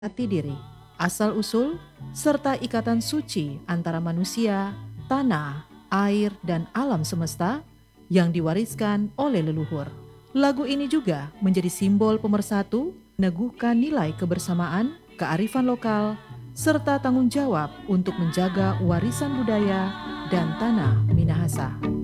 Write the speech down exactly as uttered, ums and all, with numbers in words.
Jati diri, asal-usul, serta ikatan suci antara manusia, tanah, air, dan alam semesta yang diwariskan oleh leluhur. Lagu ini juga menjadi simbol pemersatu, meneguhkan nilai kebersamaan, kearifan lokal, serta tanggung jawab untuk menjaga warisan budaya dan tanah Minahasa.